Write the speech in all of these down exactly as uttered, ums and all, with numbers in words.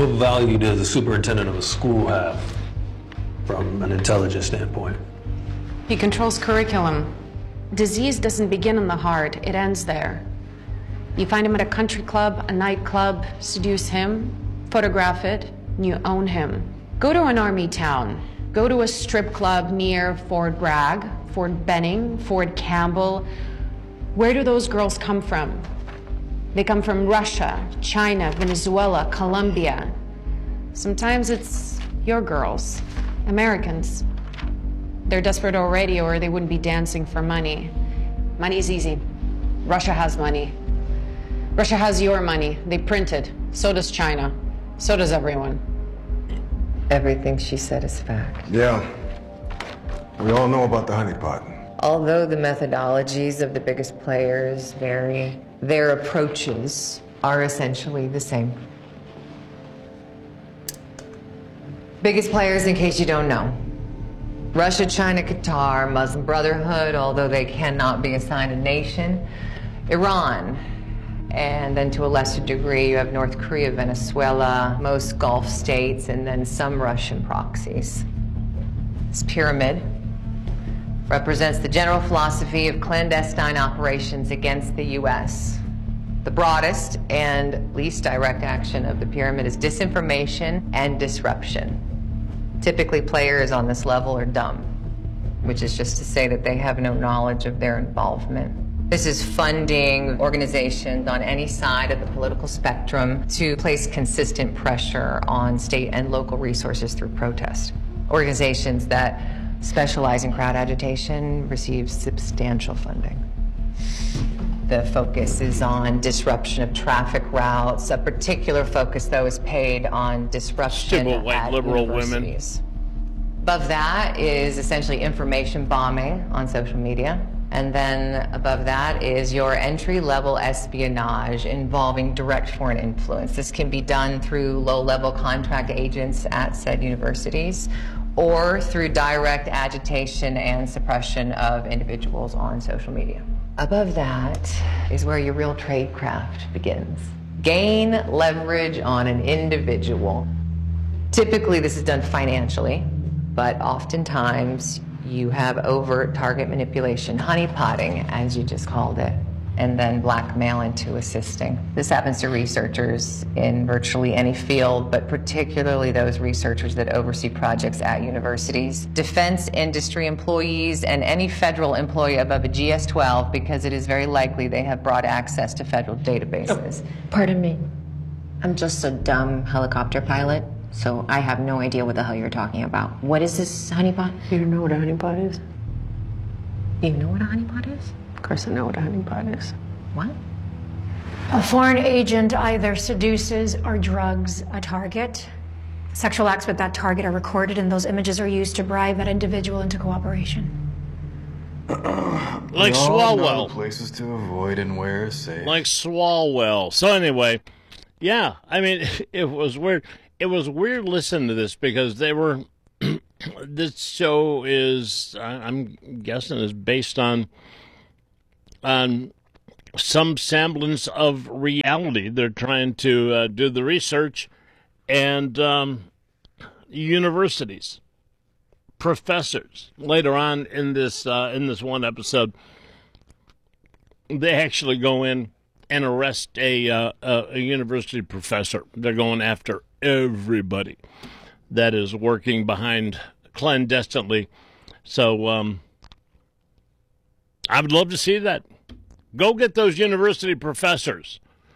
What value does the superintendent of a school have from an intelligence standpoint? He controls curriculum. Disease doesn't begin in the heart, it ends there. You find him at a country club, a nightclub, seduce him, photograph it, and you own him. Go to an army town. Go to a strip club near Fort Bragg, Fort Benning, Fort Campbell. Where do those girls come from? They come from Russia, China, Venezuela, Colombia. Sometimes it's your girls, Americans. They're desperate already, or they wouldn't be dancing for money. Money's easy. Russia has money. Russia has your money. They print it. So does China. So does everyone. Everything she said is fact. Yeah. We all know about the honeypot. Although the methodologies of the biggest players vary, their approaches are essentially the same. Biggest players, in case you don't know: Russia, China, Qatar, Muslim Brotherhood, although they cannot be assigned a nation, Iran, and then to a lesser degree you have North Korea, Venezuela, most Gulf states, and then some Russian proxies. This pyramid represents the general philosophy of clandestine operations against the U S. The broadest and least direct action of the pyramid is disinformation and disruption. Typically, players on this level are dumb, which is just to say that they have no knowledge of their involvement. This is funding organizations on any side of the political spectrum to place consistent pressure on state and local resources through protest. Organizations that specialize in crowd agitation receive substantial funding. The focus is on disruption of traffic routes. A particular focus, though, is paid on disruption Stupid white at liberal universities. women. Above that is essentially information bombing on social media. And then above that is your entry-level espionage involving direct foreign influence. This can be done through low-level contract agents at said universities, or through direct agitation and suppression of individuals on social media. Above that is where your real tradecraft begins. Gain leverage on an individual. Typically, this is done financially, but oftentimes you have overt target manipulation, honeypotting, as you just called it, and then blackmail into assisting. This happens to researchers in virtually any field, but particularly those researchers that oversee projects at universities, defense industry employees, and any federal employee above a G S twelve, because it is very likely they have broad access to federal databases. Pardon me. I'm just a dumb helicopter pilot, so I have no idea what the hell you're talking about. What is this honeypot? You don't know what a honeypot is? You know what a honeypot is? Of course I know what a honeypot is. What? A foreign agent either seduces or drugs a target. Sexual acts with that target are recorded, and those images are used to bribe that individual into cooperation. Like We all know Swalwell. places to avoid and where safe. Like Swalwell. So anyway, yeah, I mean, it was weird. It was weird listening to this because they were, this show is, I'm guessing, is based on, on some semblance of reality. They're trying to uh, do the research, and um, universities, professors, later on in this uh, in this one episode, they actually go in and arrest a, uh, a a university professor. They're going after everybody that is working behind clandestinely. So um, I would love to see that. Go get those university professors.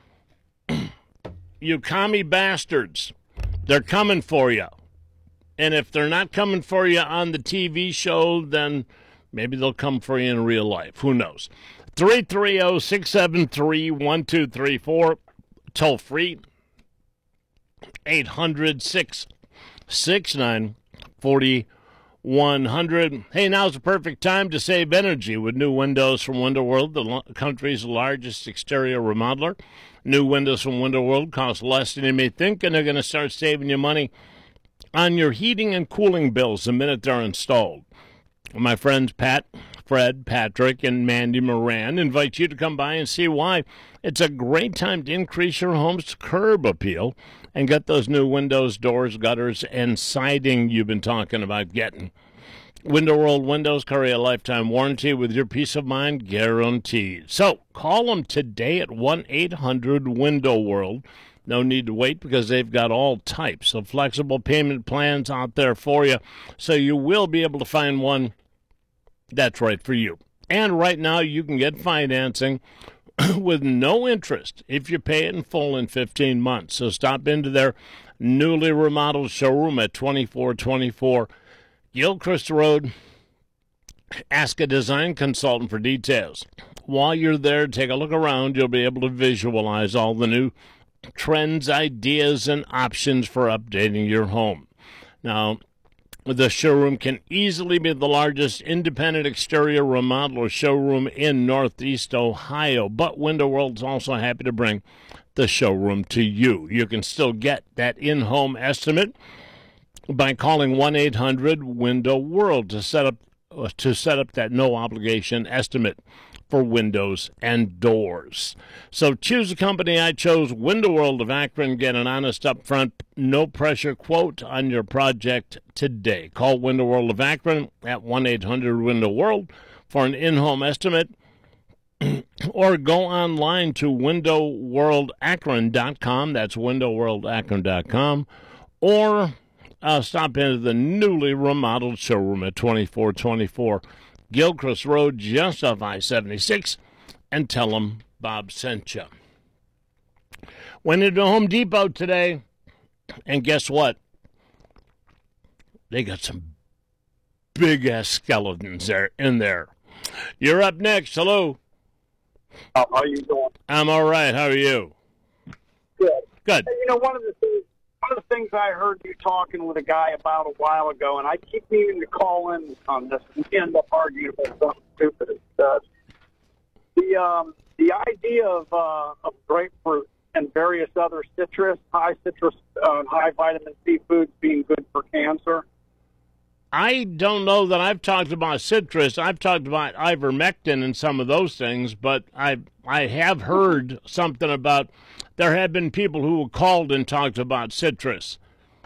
You commie bastards. They're coming for you. And if they're not coming for you on the T V show, then maybe they'll come for you in real life. Who knows? three three zero, six seven three, one two three four. Toll free. eight hundred, six six nine, four one zero zero. Hey, now's the perfect time to save energy with new windows from Window World, the lo- country's largest exterior remodeler. New windows from Window World cost less than you may think, and they're going to start saving you money on your heating and cooling bills the minute they're installed. My friends Pat, Fred, Patrick, and Mandy Moran invite you to come by and see why. It's a great time to increase your home's curb appeal and get those new windows, doors, gutters, and siding you've been talking about getting. Window World Windows carry a lifetime warranty with your peace of mind guaranteed. So call them today at one eight hundred window world. No need to wait because they've got all types of flexible payment plans out there for you. So you will be able to find one that's right for you. And right now you can get financing with no interest if you pay it in full in fifteen months. So stop into their newly remodeled showroom at twenty-four twenty-four Gilchrist Road. Ask a design consultant for details. While you're there, take a look around. You'll be able to visualize all the new trends, ideas, and options for updating your home. Now, the showroom can easily be the largest independent exterior remodeler showroom in Northeast Ohio, but Window World's also happy to bring the showroom to you. You can still get that in-home estimate by calling one eight hundred window world to set up uh, to set up that no obligation estimate for windows and doors. So choose a company. I chose Window World of Akron. Get an honest, upfront, no pressure quote on your project today. Call Window World of Akron at one eight hundred window world for an in-home estimate, or go online to window world akron dot com. That's window world akron dot com, or uh, stop into the newly remodeled showroom at twenty-four twenty-four Gilchrist Road, just off I seventy-six, and tell them Bob sent you. Went into Home Depot today, and guess what? They got some big-ass skeletons there in there. You're up next. Hello. How are you doing? I'm all right. How are you? Good. Good. Hey, you know, one of the things, one of the things I heard you talking with a guy about a while ago, and I keep meaning to call in on this and end up arguing about something stupid as such. The um, the idea of uh, of grapefruit and various other citrus, high citrus, uh, high vitamin C foods being good for cancer. I don't know that I've talked about citrus. I've talked about ivermectin and some of those things, but I I have heard something about there have been people who called and talked about citrus.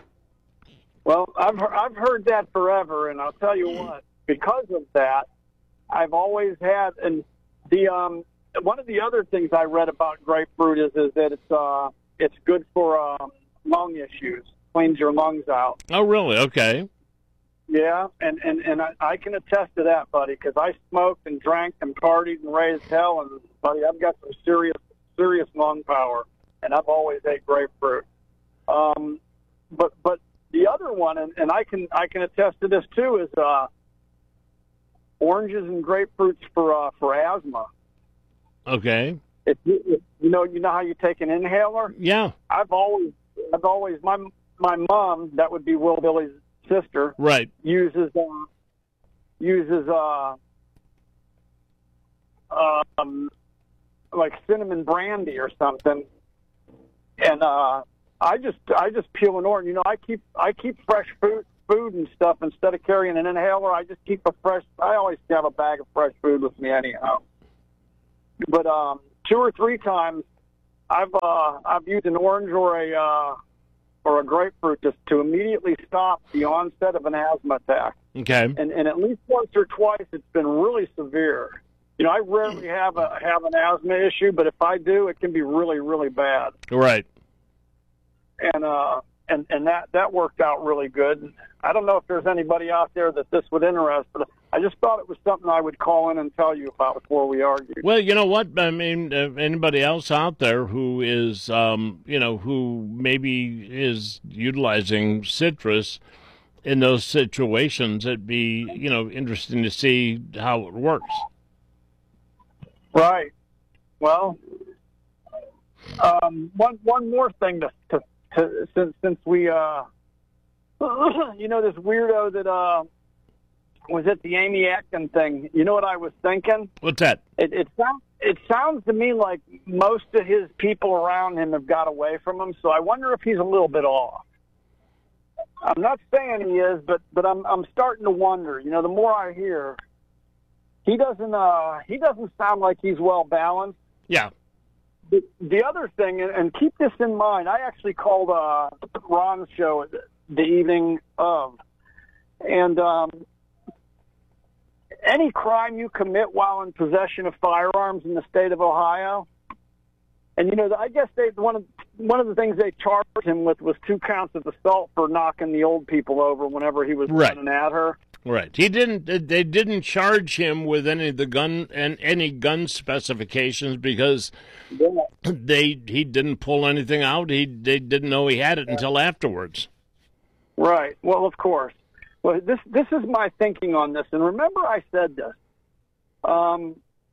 Well, I've I've heard that forever, and I'll tell you what. Because of that, I've always had, and the um one of the other things I read about grapefruit is is that it's uh it's good for um, lung issues, cleans your lungs out. Oh, really? Okay. Yeah, and, and, and I, I can attest to that, buddy, because I smoked and drank and partied and raised hell, and, buddy, I've got some serious, serious lung power, and I've always ate grapefruit. Um, but but the other one, and, and I can I can attest to this too, is uh, oranges and grapefruits for uh, for asthma. Okay. If you, if, you know you know how you take an inhaler? Yeah. I've always I've always my my mom, that would be Will Billy's sister, right, uses uh, uses uh, um, like cinnamon brandy or something, and uh, I just I just peel an orange. You know, I keep I keep fresh food food and stuff instead of carrying an inhaler. I just keep a fresh. I always have a bag of fresh food with me anyhow. But um, two or three times, I've uh, I've used an orange or a uh, or a grapefruit just to immediately stop the onset of an asthma attack. Okay. And and at least once or twice, it's been really severe. You know, I rarely have a have an asthma issue, but if I do, it can be really, really bad. Right. And uh, and and that that worked out really good. I don't know if there's anybody out there that this would interest, but I just thought it was something I would call in and tell you about before we argued. Well, you know what? I mean, uh, anybody else out there who is, um, you know, who maybe is utilizing citrus in those situations, it'd be, you know, interesting to see how it works. Right. Well, um, one one more thing to, to, to since since we, uh, you know, this weirdo that uh, was at the Amy Atkin thing. You know what I was thinking? What's that? It it sounds it sounds to me like most of his people around him have got away from him. So I wonder if he's a little bit off. I'm not saying he is, but but I'm I'm starting to wonder. You know, the more I hear, he doesn't uh, he doesn't sound like he's well balanced. Yeah. The, the other thing, and, and keep this in mind, I actually called uh, Ron's show the evening of, and um, any crime you commit while in possession of firearms in the state of Ohio, and you know, I guess they one of one of the things they charged him with was two counts of assault for knocking the old people over whenever he was Right. running at her. Right. He didn't. They didn't charge him with any of the gun and any gun specifications because Yeah. they he didn't pull anything out. He they didn't know he had it until afterwards. Right. Well, of course. Well, this this is my thinking on this, and remember I said this. Um,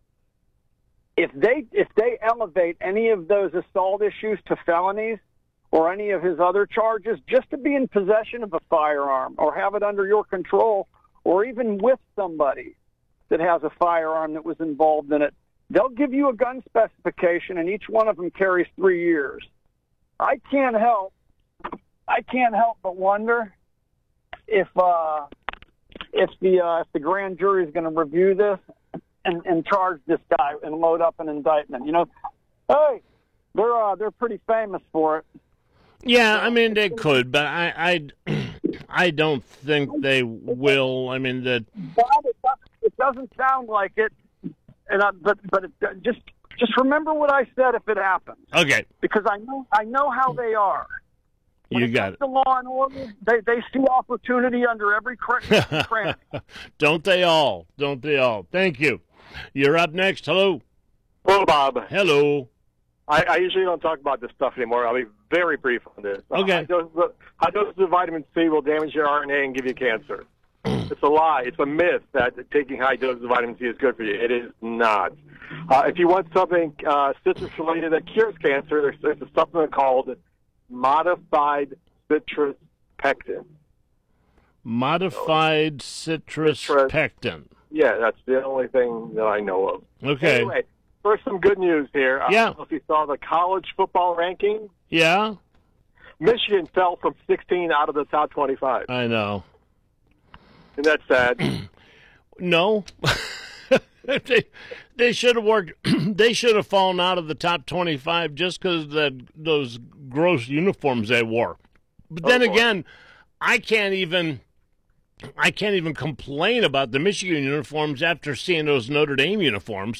if they if they elevate any of those assault issues to felonies, or any of his other charges, just to be in possession of a firearm or have it under your control, or even with somebody that has a firearm that was involved in it, they'll give you a gun specification, and each one of them carries three years. I can't help, I can't help but wonder if uh, if the uh, if the grand jury is going to review this and, and charge this guy and load up an indictment. You know, hey, they're uh, they're pretty famous for it. Yeah, I mean they could, but I I, I don't think they will. I mean that. But it doesn't, it doesn't sound like it, and I, but but it, just just remember what I said if it happens, Okay, because I know I know how they are. When you it got comes it. to law and order, they they see opportunity under every cra- cranny. Don't they all? Don't they all? Thank you. You're up next. Hello. Hello, Bob. Hello. I, I usually don't talk about this stuff anymore. I'll be very brief on this. Okay. High doses of, high doses of vitamin C will damage your R N A and give you cancer. It's a lie. It's a myth that taking high doses of vitamin C is good for you. It is not. Uh, if you want something uh, citrus-related that cures cancer, there's, there's a supplement called modified citrus pectin. Modified citrus, Citrus. pectin. Yeah, that's the only thing that I know of. Okay. Anyway, first some good news here. I Yeah. don't know if you saw the college football ranking. Yeah, Michigan fell from sixteen out of the top twenty-five. I know. Isn't that sad? No. they they should have worked. They should have fallen out of the top twenty-five just because that those gross uniforms they wore. But then Oh, boy. again, I can't even I can't even complain about the Michigan uniforms after seeing those Notre Dame uniforms.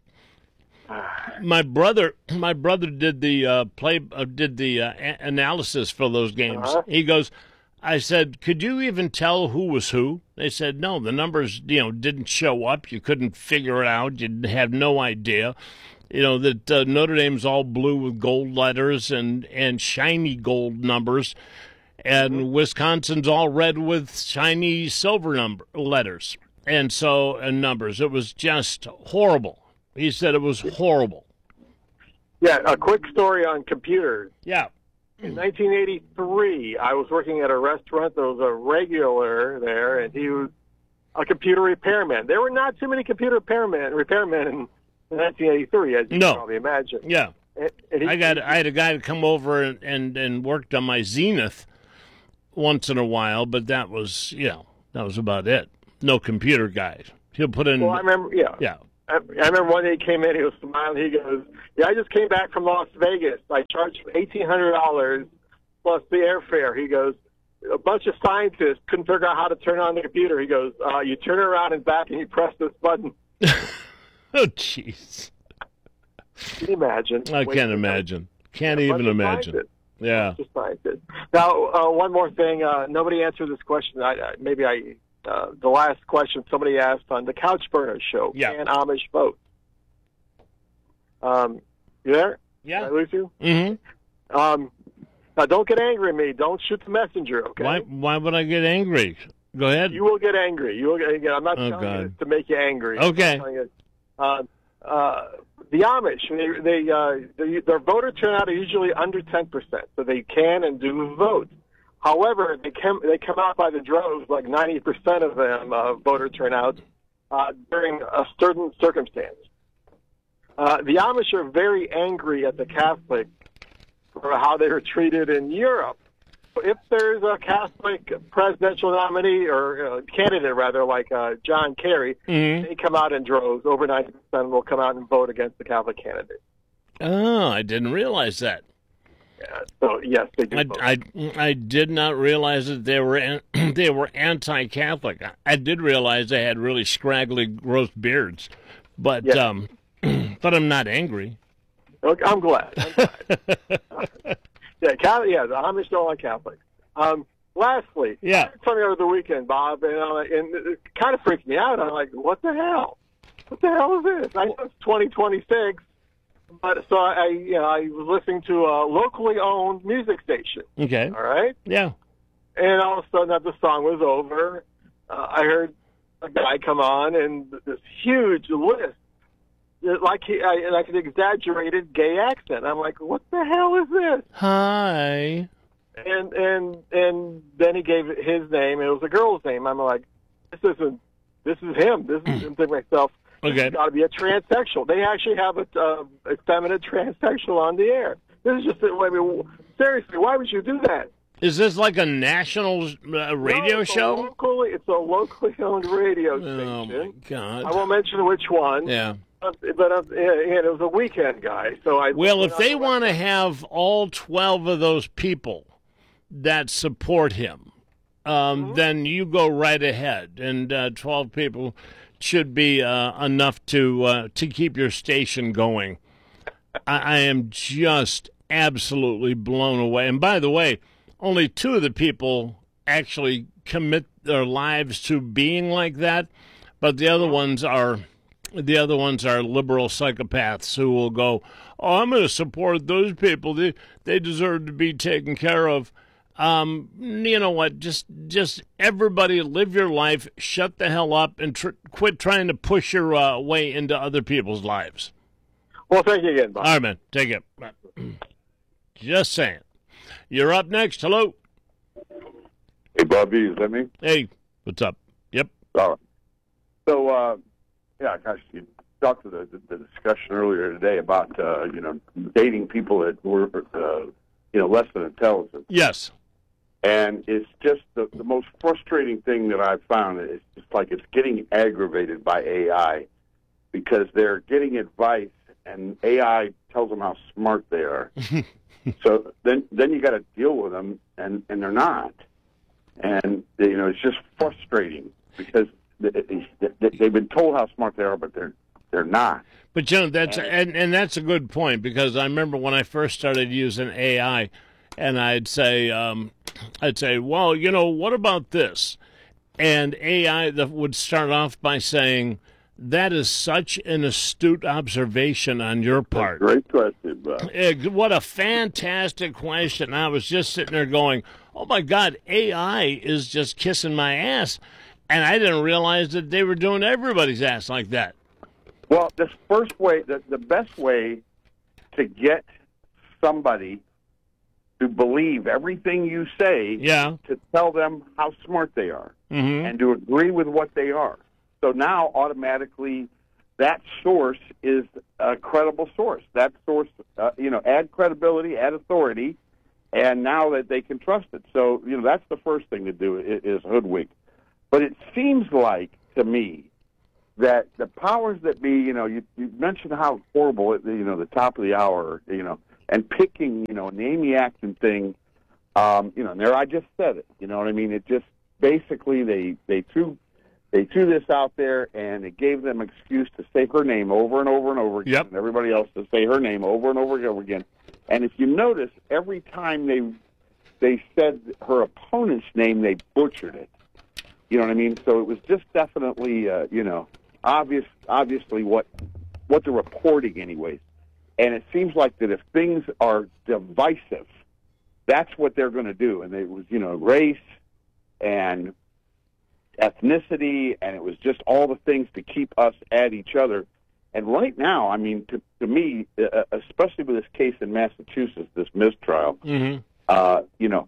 My brother, my brother did the uh, play, uh, did the uh, a- analysis for those games. Uh-huh. He goes, I said, could you even tell who was who? They said, no, the numbers, you know, didn't show up. You couldn't figure it out. You have no idea. You know, that uh, Notre Dame's all blue with gold letters and, and shiny gold numbers. And Wisconsin's all red with shiny silver number letters. And so, and numbers. It was just horrible. He said it was horrible. Yeah, a quick story on computers. Yeah. In nineteen eighty-three, I was working at a restaurant. There was a regular there, and he was a computer repairman. There were not too many computer repairmen, repairmen in nineteen eighty-three, as you No. can probably imagine. Yeah. And, and he, I got I had a guy to come over and, and, and worked on my Zenith once in a while, but that was, you know, that was about it. No computer guy. He'll put in Well, I remember, yeah. Yeah. I, I remember one day he came in, he was smiling, he goes, yeah, I just came back from Las Vegas. I charged him eighteen hundred dollars plus the airfare. He goes, a bunch of scientists couldn't figure out how to turn on the computer. He goes, uh, you turn it around and back and you press this button. Oh jeez. Can you imagine? I Wasting can't time. imagine. Can't Yeah, even bunch of imagine. scientists. Yeah. Just scientists. Now, uh, one more thing. Uh, nobody answered this question. I, I, maybe I, uh, the last question somebody asked on the Couch Burner show. Yeah. Can Amish vote? Um, you there? Yeah. Did I lose you? Mm-hmm. Um, now, don't get angry at me. Don't shoot the messenger, okay? Why why would I get angry? Go ahead. You will get angry. You will get, again, I'm not Oh, telling you God. this to make you angry. Okay. I'm telling you, uh, uh, the Amish, they, they, uh, they, their voter turnout is usually under ten percent, so they can and do vote. However, they come, they come out by the droves, like ninety percent of them, uh, voter turnout, uh, during a certain circumstance. Uh, the Amish are very angry at the Catholics for how they were treated in Europe if there's a Catholic presidential nominee or uh, candidate, rather, like uh, John Kerry, Mhm. they come out in droves. Over ninety percent will come out and vote against the Catholic candidate. Oh, I didn't realize that. Yeah, so, yes, they do I, vote. I, I did not realize that they were an, they were anti-Catholic. I, I did realize they had really scraggly, gross beards, but Yes. um, but I'm not angry. Look, I'm glad. I'm glad. yeah, Catholic, yeah, the Amish don't like Catholics. Um, lastly, Yeah. I heard something over the weekend, Bob, and, uh, and it kind of freaked me out. I'm like, what the hell? What the hell is this? I know it's twenty twenty-six, but so I, you know, I was listening to a locally owned music station. Okay. All right, Yeah. and all of a sudden, after the song was over, uh, I heard a guy come on and this huge list. Like he, I, like an exaggerated gay accent. I'm like, what the hell is this? Hi. And and and then he gave it his name. And it was a girl's name. I'm like, this isn't. This is him. This is. I'm thinking to myself, this Okay. has got to be a transsexual. They actually have a, uh, a feminine transsexual on the air. This is just. I mean, seriously, why would you do that? Is this like a national uh, radio No, it's a show? locally, it's a locally owned radio Oh station. my God. I won't mention which one. Yeah. But uh, and it was a weekend guy, so I. Well, if went they on the want to have all twelve of those people that support him, um, then you go right ahead, and uh, twelve people should be uh, enough to uh, to keep your station going. I, I am just absolutely blown away. And by the way, only two of the people actually commit their lives to being like that, but the other ones are. The other ones are liberal psychopaths who will go, oh, I'm going to support those people. They they deserve to be taken care of. Um, you know what? Just just everybody live your life, shut the hell up, and tr- quit trying to push your uh, way into other people's lives. Well, thank you again, Bob. All right, man. Take it. Just saying. You're up next. Hello. Hey, Bobby, is that me? Hey, what's up? Yep. All right. So, uh, yeah, gosh, you talked to the, the, the discussion earlier today about, uh, you know, dating people that were, uh, you know, less than intelligent. Yes. And it's just the, the most frustrating thing that I've found. It's just like it's getting aggravated by A I because they're getting advice and A I tells them how smart they are. So then, then you got to deal with them, and, and they're not. And, you know, it's just frustrating because they've been told how smart they are, but they're they're not. But you know that's and, and that's a good point because I remember when I first started using A I, and I'd say um, I'd say, well, you know, what about this? And A I that would start off by saying, that is such an astute observation on your part. Great question, Bob. Eh, What a fantastic question. I was just sitting there going, oh my God, A I is just kissing my ass. And I didn't realize that they were doing everybody's ass like that. Well, this first way, the, the best way to get somebody to believe everything you say, Yeah. to tell them how smart they are Mm-hmm. and to agree with what they are. So now automatically that source is a credible source. That source, uh, you know, add credibility, add authority, and now that they can trust it. So, you know, that's the first thing to do is, is hoodwink. But it seems like, to me, that the powers that be, you know, you, you mentioned how horrible, it, you know, the top of the hour, you know, and picking, you know, an Amy Action thing, um, you know, and there I just said it, you know what I mean? It just, basically, they, they threw they threw this out there, and it gave them excuse to say her name over and over and over again, Yep. and everybody else to say her name over and over and over again. And if you notice, every time they they said her opponent's name, they butchered it. You know what I mean? So it was just definitely, uh, you know, obvious, obviously what what they're reporting, anyways. And it seems like that if things are divisive, that's what they're going to do. And it was, you know, race and ethnicity, and it was just all the things to keep us at each other. And right now, I mean, to, to me, uh, especially with this case in Massachusetts, this mistrial, Mm-hmm. uh, you know,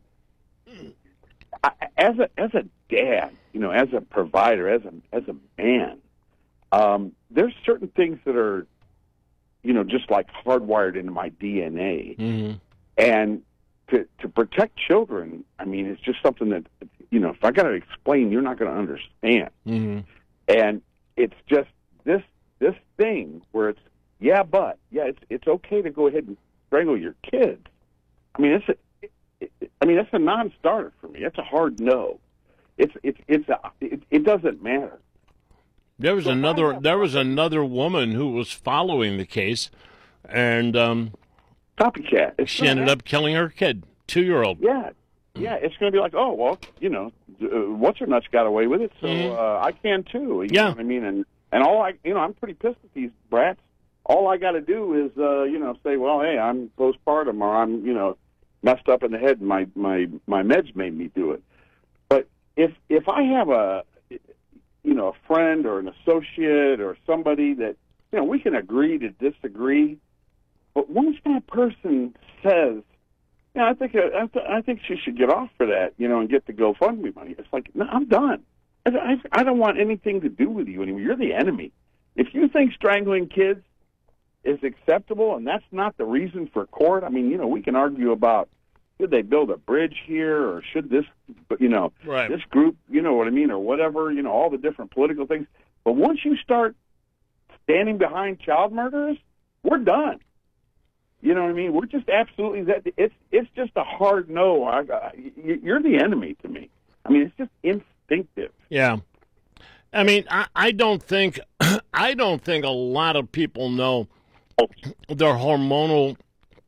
I, as a as a dad, you know, as a provider, as a as a man, um, there's certain things that are, you know, just like hardwired into my D N A, Mm-hmm. and to to protect children, I mean, it's just something that, you know, if I got to explain, you're not going to understand. Mm-hmm. And it's just this this thing where it's yeah, but yeah, it's it's okay to go ahead and strangle your kids. I mean, it's a, it, it, I mean, that's a non-starter for me. That's a hard no. It's it's it's a, it, it doesn't matter. There was So another I- there was another woman who was following the case, and um, Copycat. It's she not ended happening. up killing her kid, two year old. Yeah, yeah. It's going to be like, oh well, you know, uh, what's her nuts got away with it, so Mhm. uh, I can too. You Yeah. know what I mean, and and all I, you know, I'm pretty pissed at these brats. All I got to do is, uh, you know, say, well, hey, I'm postpartum, or I'm, you know, messed up in the head, and my my my meds made me do it. But if if I have a, you know, a friend or an associate or somebody that, you know, we can agree to disagree, but once that person says, yeah, I think I, th- I think she should get off for that, you know, and get the GoFundMe money. It's like, no, I'm done. I, I, I don't want anything to do with you anymore. You're the enemy. If you think strangling kids is acceptable and that's not the reason for court, I mean, you know, we can argue about should they build a bridge here or should this, you know, Right. this group, you know what I mean, or whatever, you know, all the different political things. But once you start standing behind child murderers, we're done. You know what I mean? We're just absolutely that. It's it's just a hard no. I, I, you're the enemy to me. I mean, it's just instinctive. Yeah. I mean, I, I don't think I don't think a lot of people know the hormonal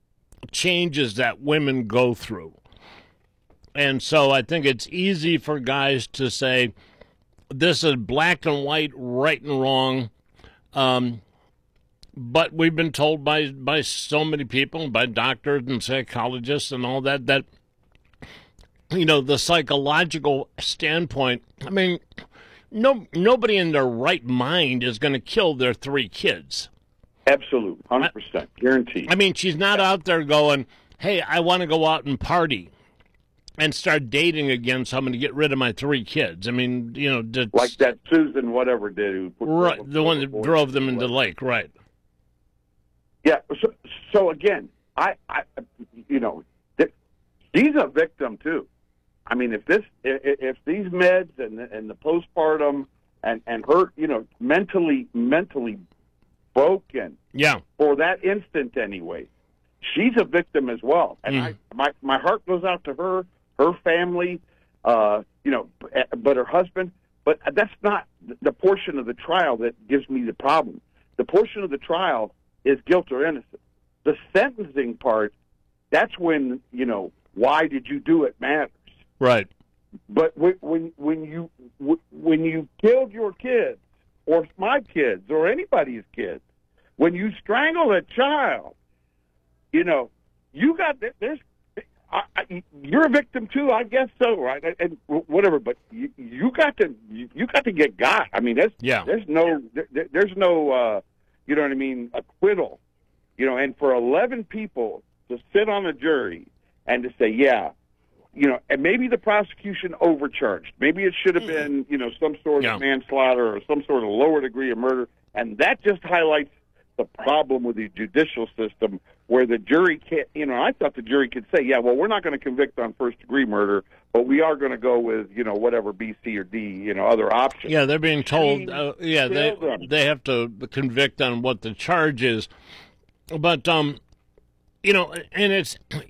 changes that women go through. And so I think it's easy for guys to say this is black and white, right and wrong. Um, but we've been told by, by so many people, by doctors and psychologists and all that, that, you know, the psychological standpoint, I mean, no, nobody in their right mind is going to kill their three kids. Absolute, one hundred percent, guaranteed. I mean, she's not out there going, hey, I want to go out and party and start dating again so I'm going to get rid of my three kids. I mean, you know. that's- Like that Susan whatever did. Who put Right, the one that drove them into the lake, right. Yeah, so, so again, I, I, you know, th- she's a victim too. I mean, if this, if, if these meds and the, and the postpartum and and her, you know, mentally mentally broken, Yeah. for that instant anyway, she's a victim as well. And Mm. I, my my heart goes out to her, her family, uh, you know, but her husband. But that's not the portion of the trial that gives me the problem. The portion of the trial is guilt or innocence. The sentencing part, that's when, you know, why did you do it matters. Right. But when when, when you when you killed your kids or my kids or anybody's kids, when you strangle a child, you know, you got there's I, I, you're a victim too, I guess so, right? And whatever, but you, you got to you, you got to get got. I mean, there's Yeah. there's no there, there's no uh, you know what I mean, acquittal. You know, and for eleven people to sit on a jury and to say, yeah, you know, and maybe the prosecution overcharged. Maybe it should have been, you know, some sort Yeah. of manslaughter or some sort of lower degree of murder. And that just highlights the problem with the judicial system where the jury can't, you know, I thought the jury could say, yeah, well, we're not going to convict on first degree murder, but we are going to go with, you know, whatever B, C, or D, you know, other options. Yeah, they're being told, She uh, yeah, they killed them. they have to convict on what the charge is. But, um, you know, and it's